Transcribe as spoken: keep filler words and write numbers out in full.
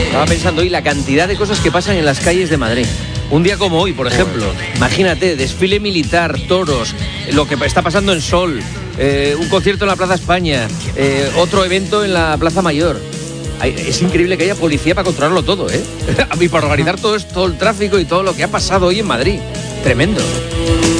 Estaba pensando hoy la cantidad de cosas que pasan en las calles de Madrid. Un día como hoy, por ejemplo, imagínate, desfile militar, toros, lo que está pasando en Sol, eh, un concierto en la Plaza España, eh, otro evento en la Plaza Mayor. Es increíble que haya policía para controlarlo todo, ¿eh? Y para organizar todo esto, todo el tráfico y todo lo que ha pasado hoy en Madrid. Tremendo.